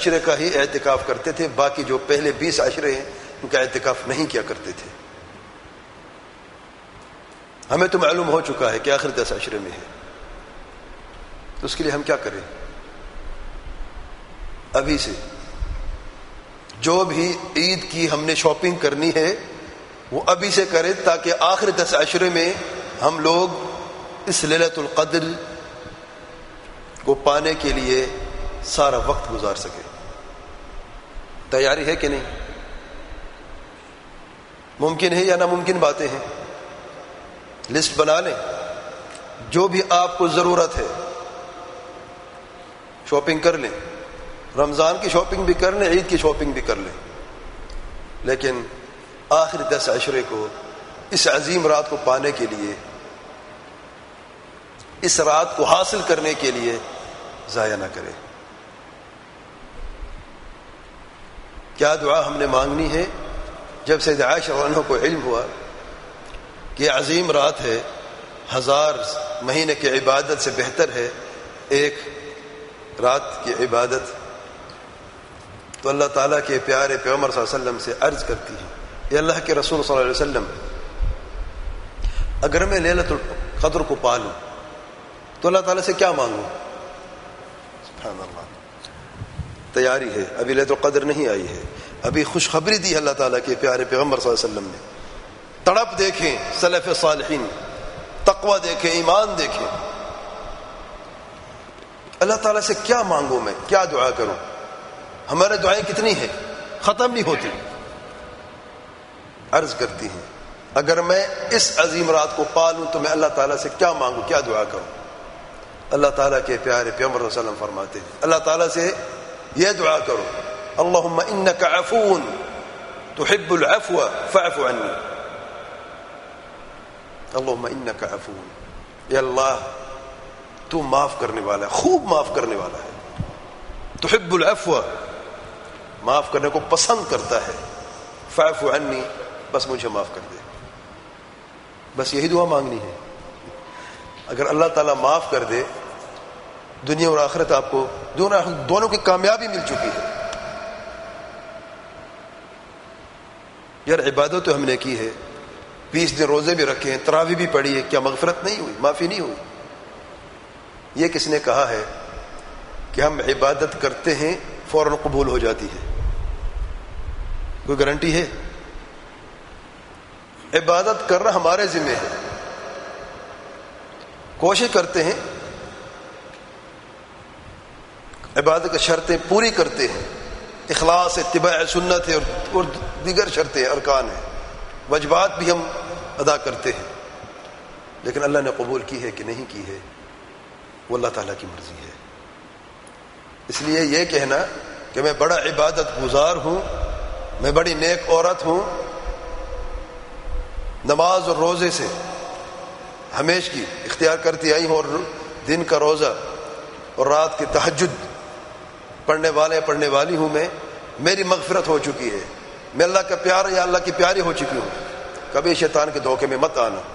عشرے کا ہی اعتکاف کرتے تھے، باقی جو پہلے 20 عشرے ہیں ان کا اعتکاف نہیں کیا کرتے تھے۔ ہمیں تو معلوم ہو چکا ہے کہ آخر 10 عشرے میں ہے، تو اس کے لیے ہم کیا کریں؟ ابھی سے جو بھی عید کی ہم نے شاپنگ کرنی ہے وہ ابھی سے کریں، تاکہ آخر 10 عشرے میں ہم لوگ اس لیلۃ القدر کو پانے کے لیے سارا وقت گزار سکیں۔ تیاری ہے کہ نہیں؟ ممکن ہے یا ناممکن باتیں ہیں؟ لسٹ بنا لیں، جو بھی آپ کو ضرورت ہے شاپنگ کر لیں، رمضان کی شاپنگ بھی کر لیں، عید کی شاپنگ بھی کر لیں، لیکن آخر 10 عشرے کو اس عظیم رات کو پانے کے لیے، اس رات کو حاصل کرنے کے لیے ضائع نہ کریں۔ کیا دعا ہم نے مانگنی ہے؟ جب سیدہ عائشہ رضی اللہ عنہا کو علم ہوا کہ عظیم رات ہے، 1000 مہینے کی عبادت سے بہتر ہے ایک رات کی عبادت، تو اللہ تعالیٰ کے پیارے پیغمبر صلی اللہ علیہ وسلم سے عرض کرتی ہے، اے اللہ کے رسول صلی اللہ علیہ وسلم، اگر میں لیلۃ القدر کو پا لوں تو اللہ تعالیٰ سے کیا مانگوں؟ سبحان اللہ، تیاری ہے، ابھی لیلۃ القدر نہیں آئی ہے، ابھی خوشخبری دی اللہ تعالیٰ کے پیارے پیغمبر صلی اللہ علیہ وسلم نے۔ تڑپ دیکھیں سلف صالحین، تقوی دیکھیں، ایمان دیکھیں، اللہ تعالیٰ سے کیا مانگوں، میں کیا دعا کروں؟ ہمارے دعائیں کتنی ہیں، ختم نہیں ہوتی۔ عرض کرتی ہیں اگر میں اس عظیم رات کو پا لوں تو میں اللہ تعالیٰ سے کیا مانگوں، کیا دعا کروں؟ اللہ تعالیٰ کے پیارے پیغمبر صلی اللہ علیہ وسلم فرماتے ہیں اللہ تعالیٰ سے یہ دعا کرو، اللہم انک عفو تحب العفو فاعف عنی، اللہم انک عفو، یا اللہ تو معاف کرنے والا ہے، خوب معاف کرنے والا ہے، تحب العفو، معاف کرنے کو پسند کرتا ہے، فاعف عنی، بس مجھے معاف کر دے۔ بس یہی دعا مانگنی ہے۔ اگر اللہ تعالیٰ معاف کر دے، دنیا اور آخرت آپ کو دونوں کی کامیابی مل چکی ہے۔ یار عبادت تو ہم نے کی ہے، 20 دن روزے بھی رکھے ہیں، تراویح بھی پڑھی ہے، کیا مغفرت نہیں ہوئی، معافی نہیں ہوئی؟ یہ کس نے کہا ہے کہ ہم عبادت کرتے ہیں فوراً قبول ہو جاتی ہے؟ کوئی گارنٹی ہے؟ عبادت کرنا ہمارے ذمہ ہے، کوشش کرتے ہیں، عبادت کی شرطیں پوری کرتے ہیں، اخلاص، اتباع سنت ہے اور دیگر شرطیں ارکان ہیں، واجبات بھی ہم ادا کرتے ہیں، لیکن اللہ نے قبول کی ہے کہ نہیں کی ہے وہ اللہ تعالیٰ کی مرضی ہے۔ اس لیے یہ کہنا کہ میں بڑا عبادت گزار ہوں، میں بڑی نیک عورت ہوں، نماز اور روزے سے ہمیشہ کی اختیار کرتی آئی ہوں، اور دن کا روزہ اور رات کی تہجد پڑھنے والی ہوں، میں میری مغفرت ہو چکی ہے، میں اللہ کا پیار یا اللہ کی پیاری ہو چکی ہوں، کبھی شیطان کے دھوکے میں مت آنا۔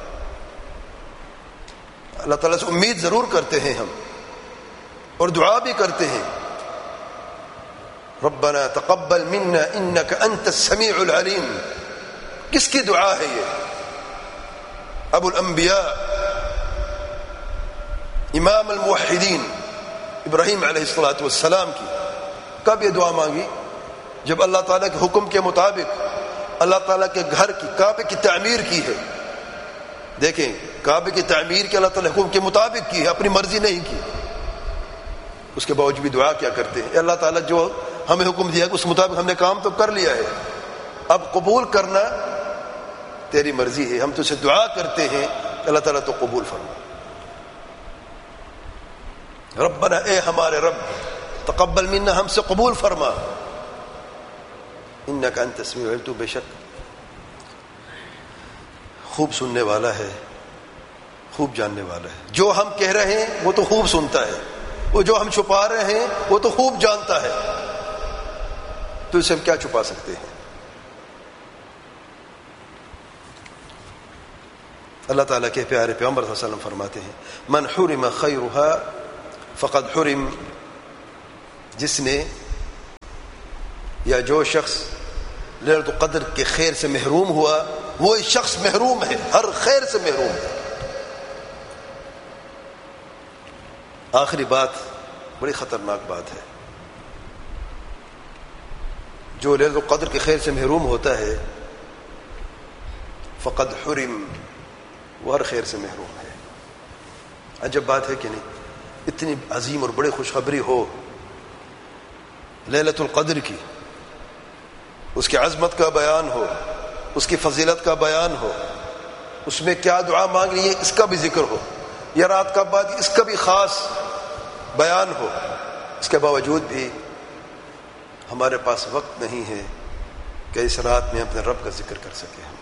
اللہ تعالیٰ سے امید ضرور کرتے ہیں ہم، اور دعا بھی کرتے ہیں، ربنا تقبل منا انک انت السمیع العلیم۔ کس کی دعا ہے یہ؟ ابو الانبیاء، امام الموحدین ابراہیم علیہ الصلوۃ والسلام کی۔ کب یہ دعا مانگی؟ جب اللہ تعالیٰ کے حکم کے مطابق اللہ تعالیٰ کے گھر کی، کعبے کی تعمیر کی ہے۔ دیکھیں، کعبے کی تعمیر کے اللہ تعالیٰ حکم کے مطابق کی ہے، اپنی مرضی نہیں کی، اس کے باوجود بھی دعا کیا کرتے ہیں، اللہ تعالیٰ جو ہمیں حکم دیا اس مطابق ہم نے کام تو کر لیا ہے، اب قبول کرنا تیری مرضی ہے، ہم تو سے دعا کرتے ہیں اللہ تعالیٰ تو قبول فرما۔ ربنا، اے ہمارے رب، تقبل منا، ہم سے قبول فرما، انک انت السمیع العلیم، تو بے شک خوب سننے والا ہے، خوب جاننے والا ہے، جو ہم کہہ رہے ہیں وہ تو خوب سنتا ہے، وہ جو ہم چھپا رہے ہیں وہ تو خوب جانتا ہے، تو اسے ہم کیا چھپا سکتے ہیں؟ اللہ تعالیٰ کے پیارے پیغمبر صلی اللہ علیہ وسلم فرماتے ہیں من حرم خیرها فقد حرم، جس نے یا جو شخص لیلۃ القدر کے خیر سے محروم ہوا وہ شخص محروم ہے، ہر خیر سے محروم ہے۔ آخری بات بڑی خطرناک بات ہے، جو لیلۃ القدر کے خیر سے محروم ہوتا ہے فقد حرم، وہ ہر خیر سے محروم ہے۔ عجب بات ہے کہ نہیں؟ اتنی عظیم اور بڑی خوشخبری ہو لیلۃ القدر کی، اس کی عظمت کا بیان ہو، اس کی فضیلت کا بیان ہو، اس میں کیا دعا مانگنی ہے اس کا بھی ذکر ہو، یا رات کا بعد اس کا بھی خاص بیان ہو، اس کے باوجود بھی ہمارے پاس وقت نہیں ہے کہ اس رات میں اپنے رب کا ذکر کر سکیں۔ ہم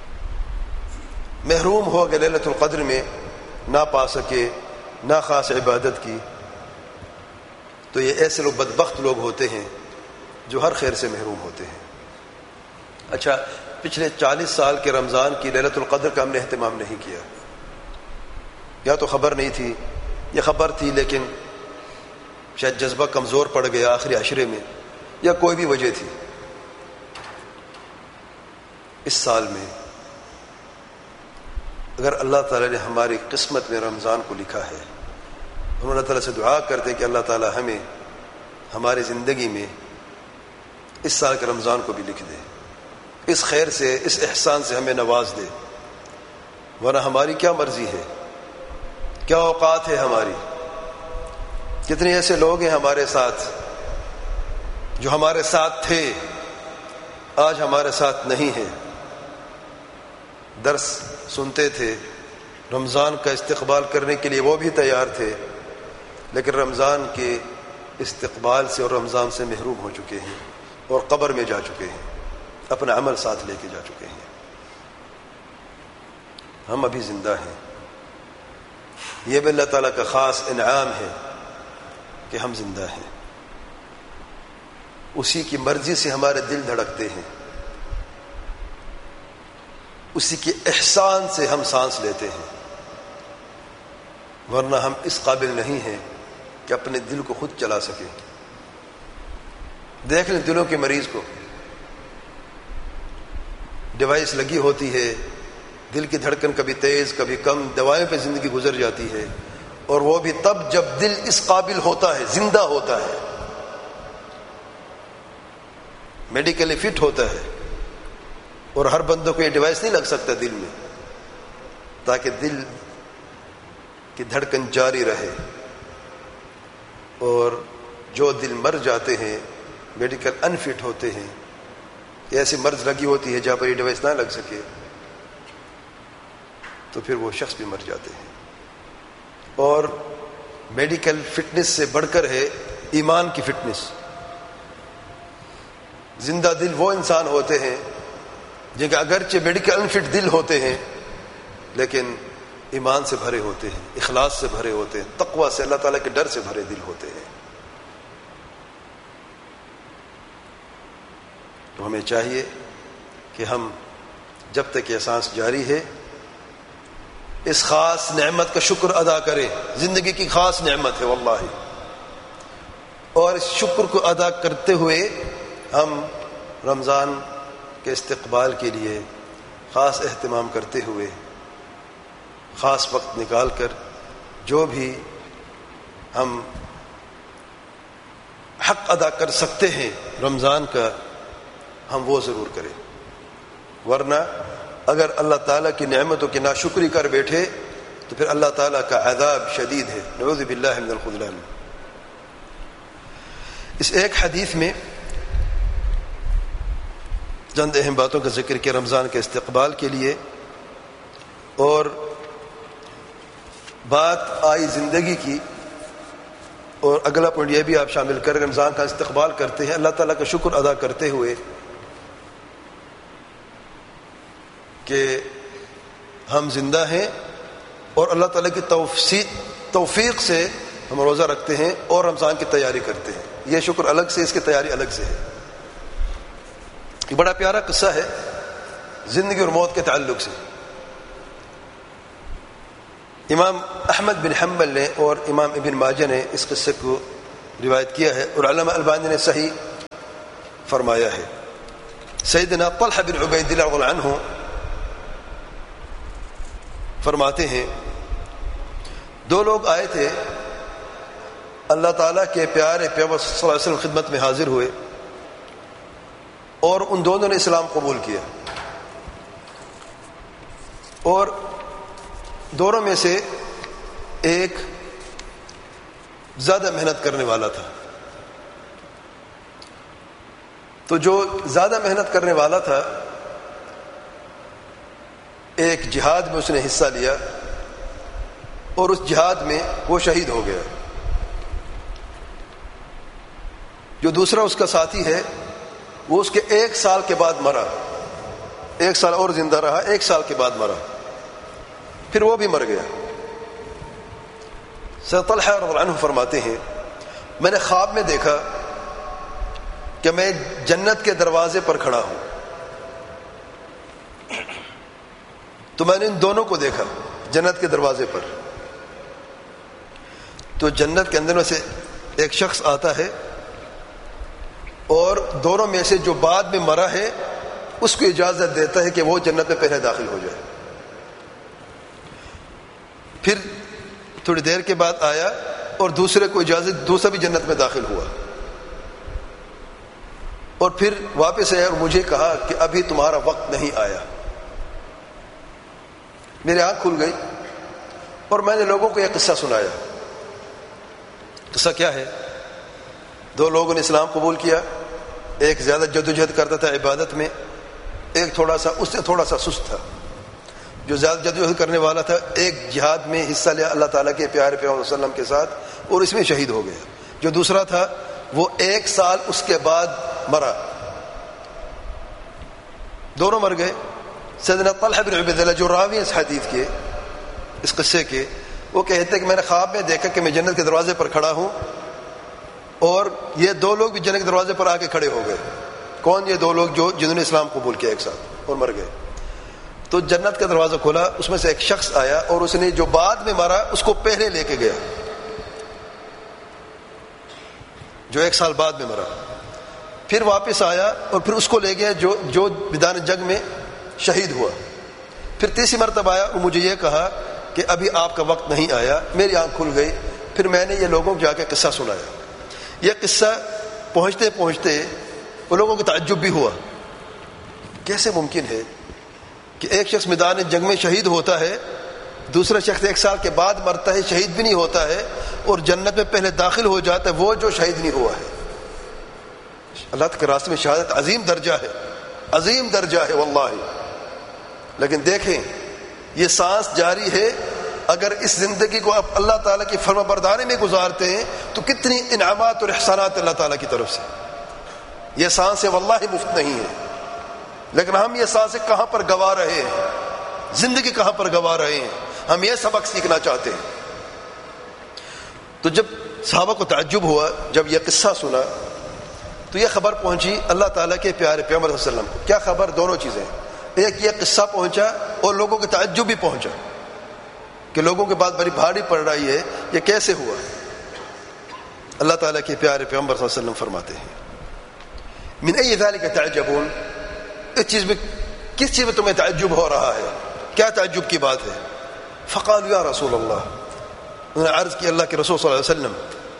محروم ہو گئے لیلۃ القدر میں، نہ پا سکے نہ خاص عبادت کی، تو یہ ایسے لوگ بدبخت لوگ ہوتے ہیں جو ہر خیر سے محروم ہوتے ہیں۔ اچھا، پچھلے 40 سال کے رمضان کی لیلۃ القدر کا ہم نے اہتمام نہیں کیا، یا تو خبر نہیں تھی یا خبر تھی لیکن شاید جذبہ کمزور پڑ گیا آخری عشرے میں، یا کوئی بھی وجہ تھی۔ اس سال میں اگر اللہ تعالیٰ نے ہماری قسمت میں رمضان کو لکھا ہے، ہم اللہ تعالیٰ سے دعا کرتے کہ اللہ تعالیٰ ہمیں ہماری زندگی میں اس سال کے رمضان کو بھی لکھ دے، اس خیر سے، اس احسان سے ہمیں نواز دے، ورنہ ہماری کیا مرضی ہے، کیا اوقات ہے ہماری۔ کتنے ایسے لوگ ہیں ہمارے ساتھ جو ہمارے ساتھ تھے، آج ہمارے ساتھ نہیں ہیں۔ درس سنتے تھے، رمضان کا استقبال کرنے کے لیے وہ بھی تیار تھے، لیکن رمضان کے استقبال سے اور رمضان سے محروم ہو چکے ہیں اور قبر میں جا چکے ہیں، اپنا عمل ساتھ لے کے جا چکے ہیں۔ ہم ابھی زندہ ہیں، یہ بھی اللہ تعالیٰ کا خاص انعام ہے کہ ہم زندہ ہیں، اسی کی مرضی سے ہمارے دل دھڑکتے ہیں، اسی کے احسان سے ہم سانس لیتے ہیں، ورنہ ہم اس قابل نہیں ہیں کہ اپنے دل کو خود چلا سکیں۔ دیکھ لیں دلوں کے مریض کو، ڈیوائس لگی ہوتی ہے، دل کی دھڑکن کبھی تیز کبھی کم، دوائیں پہ زندگی گزر جاتی ہے، اور وہ بھی تب جب دل اس قابل ہوتا ہے، زندہ ہوتا ہے، میڈیکلی فٹ ہوتا ہے۔ اور ہر بندوں کو یہ ڈیوائس نہیں لگ سکتا دل میں، تاکہ دل کی دھڑکن جاری رہے۔ اور جو دل مر جاتے ہیں، میڈیکل انفٹ ہوتے ہیں، ایسی مرض لگی ہوتی ہے جہاں پر یہ ڈیوائس نہ لگ سکے، تو پھر وہ شخص بھی مر جاتے ہیں۔ اور میڈیکل فٹنس سے بڑھ کر ہے ایمان کی فٹنس۔ زندہ دل وہ انسان ہوتے ہیں جن کا اگرچہ میڈیکل انفٹ دل ہوتے ہیں لیکن ایمان سے بھرے ہوتے ہیں، اخلاص سے بھرے ہوتے ہیں، تقوی سے، اللہ تعالیٰ کے ڈر سے بھرے دل ہوتے ہیں۔ تو ہمیں چاہیے کہ ہم جب تک یہ سانس جاری ہے اس خاص نعمت کا شکر ادا کریں، زندگی کی خاص نعمت ہے واللہ، اور اس شکر کو ادا کرتے ہوئے ہم رمضان کے استقبال کے لیے خاص اہتمام کرتے ہوئے خاص وقت نکال کر جو بھی ہم حق ادا کر سکتے ہیں رمضان کا، ہم وہ ضرور کریں، ورنہ اگر اللہ تعالیٰ کی نعمتوں کی ناشکری کر بیٹھے تو پھر اللہ تعالیٰ کا عذاب شدید ہے، نعوذ باللہ من الخذلان۔ اس ایک حدیث میں چند اہم باتوں کا ذکر کیا رمضان کے استقبال کے لیے، اور بات آئی زندگی کی، اور اگلا پوائنٹ یہ بھی آپ شامل کر رمضان کا استقبال کرتے ہیں اللہ تعالیٰ کا شکر ادا کرتے ہوئے کہ ہم زندہ ہیں، اور اللہ تعالیٰ کی توفیق سے ہم روزہ رکھتے ہیں اور رمضان کی تیاری کرتے ہیں۔ یہ شکر الگ سے، اس کی تیاری الگ سے ہے۔ ایک بڑا پیارا قصہ ہے زندگی اور موت کے تعلق سے۔ امام احمد بن حنبل نے اور امام ابن ماجہ نے اس قصے کو روایت کیا ہے، اور علامہ البانی نے صحیح فرمایا ہے. سیدنا طلحہ بن عبید اللہ رضی اللہ عنہ فرماتے ہیں دو لوگ آئے تھے, اللہ تعالیٰ کے پیارے پیغمبر صلی اللہ علیہ وسلم خدمت میں حاضر ہوئے اور ان دونوں نے اسلام قبول کیا, اور دونوں میں سے ایک زیادہ محنت کرنے والا تھا. تو جو زیادہ محنت کرنے والا تھا ایک جہاد میں اس نے حصہ لیا اور اس جہاد میں وہ شہید ہو گیا. جو دوسرا اس کا ساتھی ہے وہ اس کے 1 سال کے بعد مرا, 1 سال اور زندہ رہا, 1 سال کے بعد مرا, پھر وہ بھی مر گیا. سیدنا طلحہ رضی اللہ عنہ فرماتے ہیں میں نے خواب میں دیکھا کہ میں جنت کے دروازے پر کھڑا ہوں, تو میں نے ان دونوں کو دیکھا جنت کے دروازے پر. تو جنت کے اندر میں سے ایک شخص آتا ہے اور دونوں میں سے جو بعد میں مرا ہے اس کو اجازت دیتا ہے کہ وہ جنت میں پہلے داخل ہو جائے. پھر تھوڑی دیر کے بعد آیا اور دوسرے کو اجازت, دوسرا بھی جنت میں داخل ہوا, اور پھر واپس آیا اور مجھے کہا کہ ابھی تمہارا وقت نہیں آیا. میری آنکھ کھل گئی اور میں نے لوگوں کو یہ قصہ سنایا. قصہ کیا ہے؟ 2 لوگوں نے اسلام قبول کیا, ایک زیادہ جدوجہد کرتا تھا عبادت میں, ایک تھوڑا سا اس سے تھوڑا سا سست تھا. جو زیادہ جدوجہد کرنے والا تھا ایک جہاد میں حصہ لیا اللہ تعالیٰ کے پیارے پیغمبر صلی اللہ علیہ وسلم کے ساتھ اور اس میں شہید ہو گیا. جو دوسرا تھا وہ 1 سال اس کے بعد مرا, دونوں مر گئے. سیدنا طلحہ بن عبید اللہ جو راوی اس حدیث کے, اس قصے کے, وہ کہتے ہیں کہ میں نے خواب میں دیکھا کہ میں جنت کے دروازے پر کھڑا ہوں اور یہ 2 لوگ بھی جنت کے دروازے پر آ کے کھڑے ہو گئے. کون؟ یہ 2 لوگ جنہوں نے اسلام قبول کیا ایک ساتھ اور مر گئے. تو جنت کا دروازہ کھولا, اس میں سے ایک شخص آیا اور اس نے جو بعد میں مرا اس کو پہلے لے کے گیا, جو 1 سال بعد میں مرا. پھر واپس آیا اور پھر اس کو لے گیا جو میدان جنگ میں شہید ہوا. پھر تیسری مرتبہ آیا اور مجھے یہ کہا کہ ابھی آپ کا وقت نہیں آیا. میری آنکھ کھل گئی. پھر میں نے یہ لوگوں کو جا کے قصہ سنایا. یہ قصہ پہنچتے پہنچتے وہ لوگوں کو تعجب بھی ہوا, کیسے ممکن ہے کہ ایک شخص میدان جنگ میں شہید ہوتا ہے, دوسرا شخص 1 سال کے بعد مرتا ہے, شہید بھی نہیں ہوتا ہے, اور جنت میں پہلے داخل ہو جاتا ہے وہ جو شہید نہیں ہوا ہے. اللہ کے راستے میں شہادت عظیم درجہ ہے, عظیم درجہ ہے واللہ. لیکن دیکھیں یہ سانس جاری ہے, اگر اس زندگی کو آپ اللہ تعالیٰ کی فرما برداری میں گزارتے ہیں تو کتنی انعامات اور احسانات اللہ تعالیٰ کی طرف سے. یہ سانسیں واللہ مفت نہیں ہیں, لیکن ہم یہ سانسیں کہاں پر گوا رہے ہیں, زندگی کہاں پر گوا رہے ہیں. ہم یہ سبق سیکھنا چاہتے ہیں. تو جب صحابہ کو تعجب ہوا, جب یہ قصہ سنا تو یہ خبر پہنچی اللہ تعالیٰ کے پیارے پیغمبر صلی اللہ علیہ وسلم کو. کیا خبر؟ دونوں چیزیں, ایک یہ قصہ پہنچا اور لوگوں کے تعجب بھی پہنچا کہ لوگوں کے بعد بڑی بھاری پڑ رہی ہے, یہ کیسے ہوا. اللہ تعالیٰ کے پیارے پیغمبر صلی اللہ علیہ وسلم فرماتے ہیں من ای ذالک تعجبون, اس چیز میں کس چیز میں تمہیں تعجب ہو رہا ہے, کیا تعجب کی بات ہے؟ فقالوا یا رسول اللہ, انہوں نے عرض کی اللہ کے رسول صلی اللہ علیہ وسلم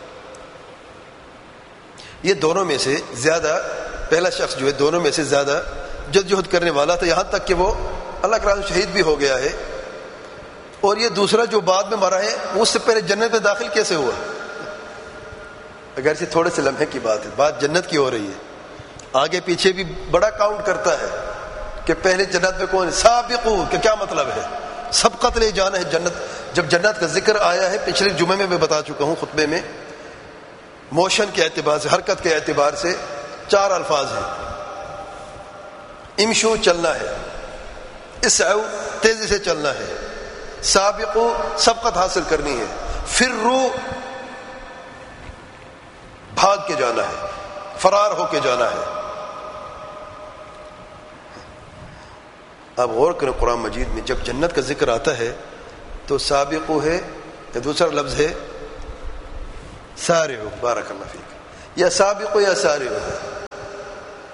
یہ دونوں میں سے زیادہ, پہلا شخص جو ہے دونوں میں سے زیادہ جدوجہد کرنے والا تھا, یہاں تک کہ وہ اللہ کے راستے میں شہید بھی ہو گیا ہے, اور یہ دوسرا جو بعد میں مرا ہے وہ اس سے پہلے جنت میں داخل کیسے ہوا؟ اگرچہ تھوڑے سے لمحے کی بات ہے, بات جنت کی ہو رہی ہے, آگے پیچھے بھی بڑا کاؤنٹ کرتا ہے کہ پہلے جنت میں کون. سابقو کہ کیا مطلب ہے؟ سبقت لے جانا ہے جنت. جب جنت کا ذکر آیا ہے پچھلے جمعے میں بتا چکا ہوں خطبے میں, موشن کے اعتبار سے, حرکت کے اعتبار سے 4 الفاظ ہیں. امشو چلنا ہے, اسعو تیزی سے چلنا ہے, سابقو سبقت حاصل کرنی ہے, فرو بھاگ کے جانا ہے, فرار ہو کے جانا ہے. اب غور کریں قرآن مجید میں جب جنت کا ذکر آتا ہے تو سابقو ہے یا دوسرا لفظ ہے سارعو, بارک اللہ فیک, یا سابقو یا سارعو ہے.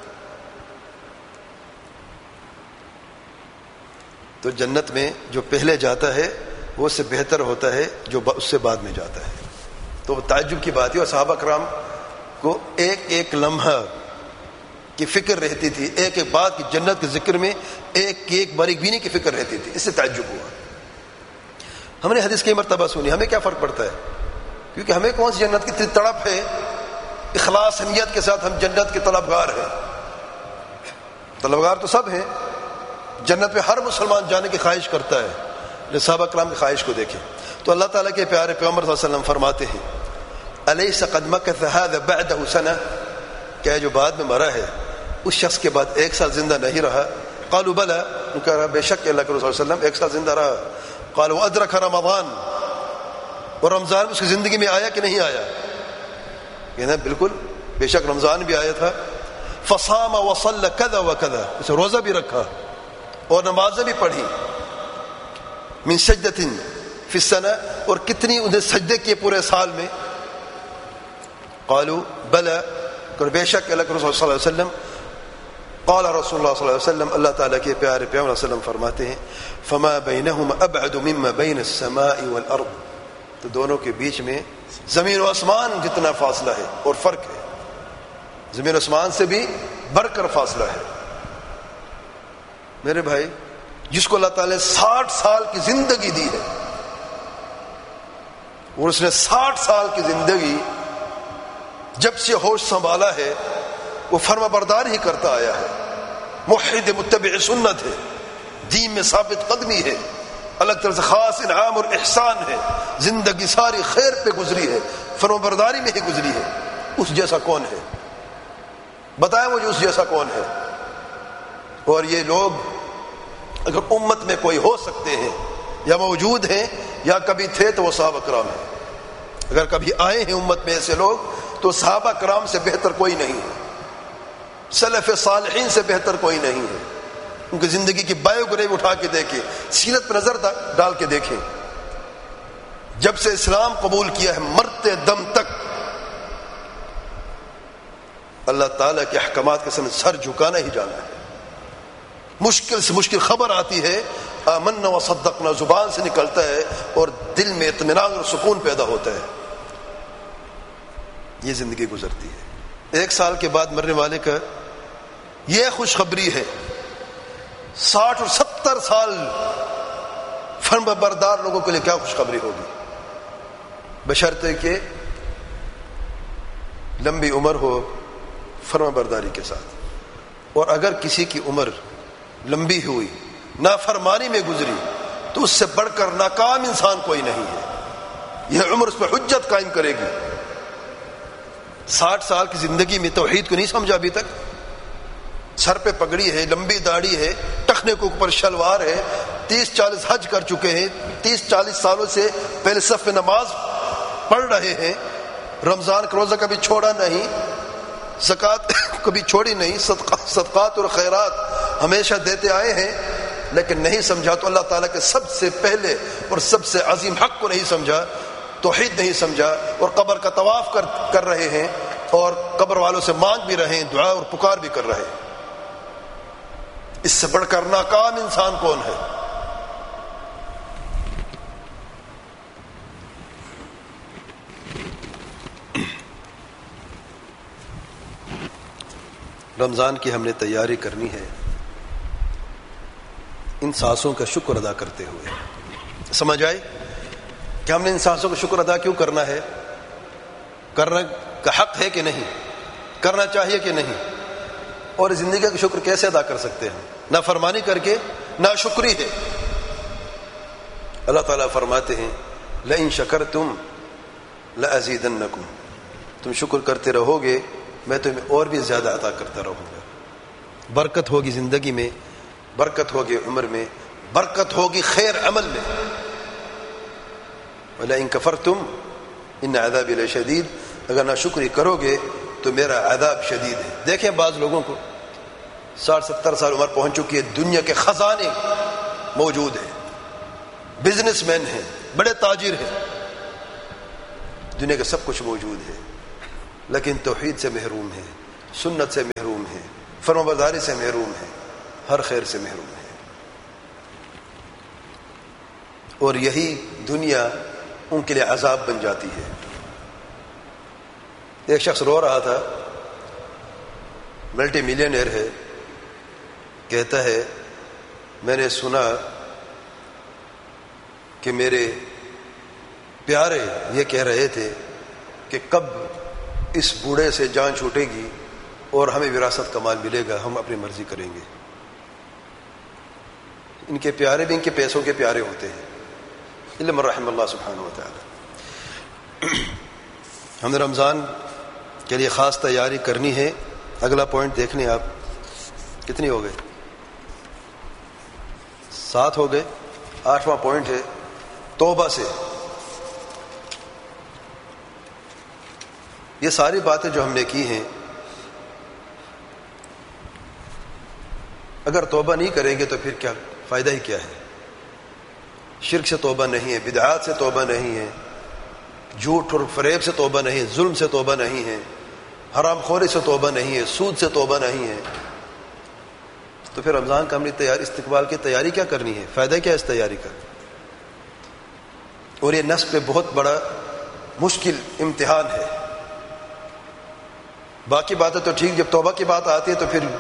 تو جنت میں جو پہلے جاتا ہے وہ اس سے بہتر ہوتا ہے جو اس سے بعد میں جاتا ہے. تو تعجب کی بات ہے. اور صحابہ کرام کو ایک ایک لمحہ کی فکر رہتی تھی, ایک ایک بات کی جنت کے ذکر میں ایک ایک باریک بینی کی فکر رہتی تھی. اس سے تعجب ہوا. ہم نے حدیث کئی مرتبہ سنی, ہمیں کیا فرق پڑتا ہے؟ کیونکہ ہمیں کون سی جنت کی تڑپ ہے. اخلاص نیت کے ساتھ ہم جنت کے طلبگار ہیں. طلبگار تو سب ہیں, جنت میں ہر مسلمان جانے کی خواہش کرتا ہے. صحابہ کرام کی خواہش کو دیکھیں تو اللہ تعالیٰ کے پیارے پیغمبر صلی اللہ علیہ وسلم فرماتے ہیں الیس قد مکث هذا بعده سنہ, کیا جو بعد میں مرا ہے اس شخص کے بعد ایک سال زندہ نہیں رہا؟ قالوا بلا, ان کہا رہا بے شک اللہ کے رسول صلی اللہ علیہ وسلم ایک سال زندہ رہا. قالوا ادرک رمضان, اور رمضان اس کی زندگی میں آیا کہ نہیں آیا؟ کہنا بالکل بے شک رمضان بھی آیا تھا. فصام وصلى كذا وكذا, اسے روزہ بھی رکھا اور نمازیں بھی پڑھی. من سجدۃ فی السنہ, اور کتنی انہیں سجدے کیے پورے سال میں؟ قالوا بلا, کہ بے شک اللہ کے رسول صلی اللہ علیہ وسلم. قال رسول اللہ صلی اللہ علیہ وسلم, اللہ تعالیٰ کے پیارے پیغمبر صلی اللہ علیہ وسلم فرماتے ہیں فما بینہما ابعد مما بین السماء والارض, تو دونوں کے بیچ میں زمین و آسمان جتنا فاصلہ ہے اور فرق ہے. زمین و آسمان سے بھی بڑھ کر فاصلہ ہے. میرے بھائی, جس کو اللہ تعالیٰ نے 60 سال کی زندگی دی ہے اور اس نے 60 سال کی زندگی جب سے ہوش سنبھالا ہے وہ فرما بردار ہی کرتا آیا ہے. موحد متبع سنت ہے, دین میں ثابت قدمی ہے, الگ طرح سے خاص انعام اور احسان ہے. زندگی ساری خیر پہ گزری ہے, فرما برداری میں ہی گزری ہے. اس جیسا کون ہے؟ بتائیں مجھے اس جیسا کون ہے؟ اور یہ لوگ اگر امت میں کوئی ہو سکتے ہیں یا موجود ہیں یا کبھی تھے تو وہ صحابہ کرام ہیں. اگر کبھی آئے ہیں امت میں ایسے لوگ تو صحابہ کرام سے بہتر کوئی نہیں ہے, سلف صالحین سے بہتر کوئی نہیں ہے. ان کی زندگی کی بایوگرافی اٹھا کے دیکھیں, سیرت پر نظر ڈال کے دیکھیں. جب سے اسلام قبول کیا ہے مرتے دم تک اللہ تعالیٰ کے احکامات کے سامنے سر جھکانا ہی جانا ہے. مشکل سے مشکل خبر آتی ہے آمنا و صدقنا زبان سے نکلتا ہے اور دل میں اطمینان اور سکون پیدا ہوتا ہے. یہ زندگی گزرتی ہے. 1 سال کے بعد مرنے والے کا یہ خوشخبری ہے. 60 اور 70 سال فرما بردار لوگوں کے لیے کیا خوشخبری ہوگی, بشرطے کہ لمبی عمر ہو فرما برداری کے ساتھ. اور اگر کسی کی عمر لمبی ہوئی نافرمانی میں گزری تو اس سے بڑھ کر ناکام انسان کوئی نہیں ہے. یہ عمر اس پر حجت قائم کرے گی. 60 سال کی زندگی میں توحید کو نہیں سمجھا ابھی تک, سر پہ پگڑی ہے, لمبی داڑھی ہے, ٹخنے کے اوپر شلوار ہے, 30-40 حج کر چکے ہیں, 30-40 سالوں سے پہلے صف میں نماز پڑھ رہے ہیں, رمضان کا روزہ کبھی چھوڑا نہیں, زکوٰۃ کبھی چھوڑی نہیں, صدقات اور خیرات ہمیشہ دیتے آئے ہیں, لیکن نہیں سمجھا تو اللہ تعالیٰ کے سب سے پہلے اور سب سے عظیم حق کو نہیں سمجھا, توحید نہیں سمجھا, اور قبر کا طواف کر رہے ہیں اور قبر والوں سے مانگ بھی رہے ہیں, دعا اور پکار بھی کر رہے ہیں. اس سے بڑھ کر ناکام انسان کون ہے؟ رمضان کی ہم نے تیاری کرنی ہے ان سانسوں کا شکر ادا کرتے ہوئے. سمجھ آئے کہ ہم نے ان سانسوں کا شکر ادا کیوں کرنا ہے؟ کرنا کا حق ہے کہ نہیں, کرنا چاہیے کہ نہیں, اور زندگی کا شکر کیسے ادا کر سکتے ہیں؟ نافرمانی کر کے ناشکری ہے. اللہ تعالیٰ فرماتے ہیں لئن شکرتم لأزیدنکم, تم شکر کرتے رہو گے میں تمہیں اور بھی زیادہ عطا کرتا رہوں گا. برکت ہوگی زندگی میں, برکت ہوگی عمر میں, برکت ہوگی خیر عمل میں. وَلَئِن كَفَرْتُمْ إِنَّ عَذَابِي لَشَدِيدٌ, اگر ناشکری کرو گے تو میرا عذاب شدید ہے. دیکھیں بعض لوگوں کو 60-70 سال عمر پہنچ چکی ہے, دنیا کے خزانے موجود ہیں, بزنس مین ہیں, بڑے تاجر ہیں, دنیا کا سب کچھ موجود ہے, لیکن توحید سے محروم ہے, سنت سے محروم ہے, فرمانبرداری سے محروم ہے, ہر خیر سے محروم ہے. اور یہی دنیا ان کے لیے عذاب بن جاتی ہے. ایک شخص رو رہا تھا، ملٹی ملینئر ہے، کہتا ہے میں نے سنا کہ میرے پیارے یہ کہہ رہے تھے کہ کب اس بوڑھے سے جان چھوٹے گی اور ہمیں وراثت کا مال ملے گا، ہم اپنی مرضی کریں گے. ان کے پیارے بھی ان کے پیسوں کے پیارے ہوتے ہیں، الا من رحم اللہ سبحانہ و تعالی. ہم نے رمضان کے لیے خاص تیاری کرنی ہے. اگلا پوائنٹ دیکھ لیں آپ، کتنی ہو گئے؟ 7 ہو گئے. 8واں پوائنٹ ہے توبہ سے. یہ ساری باتیں جو ہم نے کی ہیں، اگر توبہ نہیں کریں گے تو پھر کیا فائدہ ہی کیا ہے؟ شرک سے توبہ نہیں ہے، بدعات سے توبہ نہیں ہے، جھوٹ اور فریب سے توبہ نہیں ہے، ظلم سے توبہ نہیں ہے، حرام خوری سے توبہ نہیں ہے، سود سے توبہ نہیں ہے. تو پھر رمضان کا ہم نے تیاری، استقبال کی تیاری کیا کرنی ہے؟ فائدہ کیا ہے اس تیاری کا؟ اور یہ نفس پہ بہت بڑا مشکل امتحان ہے. باقی باتیں تو ٹھیک، جب توبہ کی بات آتی ہے تو پھر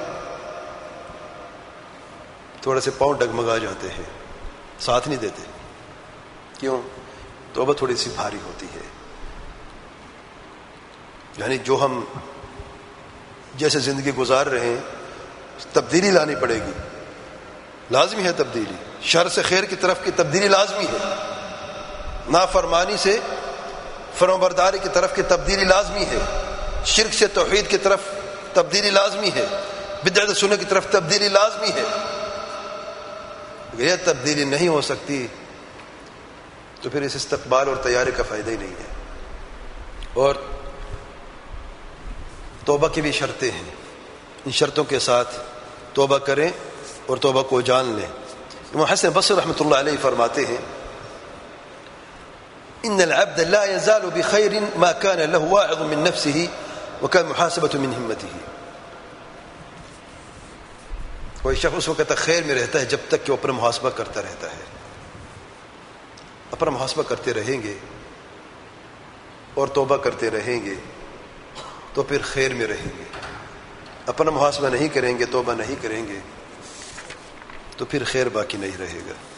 تھوڑے سے پاؤں ڈگمگا جاتے ہیں، ساتھ نہیں دیتے. کیوں؟ توبہ تھوڑی سی بھاری ہوتی ہے. یعنی جو ہم جیسے زندگی گزار رہے ہیں تبدیلی لانی پڑے گی، لازمی ہے تبدیلی. شر سے خیر کی طرف کی تبدیلی لازمی ہے، نافرمانی سے فرمانبرداری کی طرف کی تبدیلی لازمی ہے، شرک سے توحید کی طرف تبدیلی لازمی ہے، بدعت سنت کی طرف تبدیلی لازمی ہے. اگر یہ تبدیلی نہیں ہو سکتی تو پھر اس استقبال اور تیاری کا فائدہ ہی نہیں ہے. اور توبہ کی بھی شرطیں ہیں، ان شرطوں کے ساتھ توبہ کریں اور توبہ کو جان لیں. امام حسن بصری رحمۃ اللہ علیہ فرماتے ہیں ان العبد لا يزال بخير ما كان له واعظ من نفسه وكان محاسبة من همته. کوئی شخص اس وقت تک خیر میں رہتا ہے جب تک کہ وہ اپنا محاسبہ کرتا رہتا ہے. اپنا محاسبہ کرتے رہیں گے اور توبہ کرتے رہیں گے تو پھر خیر میں رہیں گے. اپنا محاسبہ نہیں کریں گے، توبہ نہیں کریں گے تو پھر خیر باقی نہیں رہے گا.